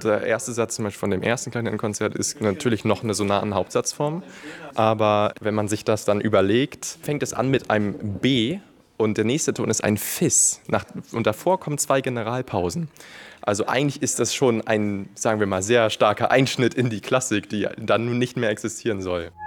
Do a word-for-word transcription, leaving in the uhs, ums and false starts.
der erste Satz zum Beispiel von dem ersten Klarinettenkonzert ist natürlich noch eine Sonaten-Hauptsatzform. Aber wenn man sich das dann überlegt, fängt es an mit einem B und der nächste Ton ist ein Fis. Nach, und davor kommen zwei Generalpausen. Also eigentlich ist das schon ein, sagen wir mal, sehr starker Einschnitt in die Klassik, die dann nun nicht mehr existieren soll.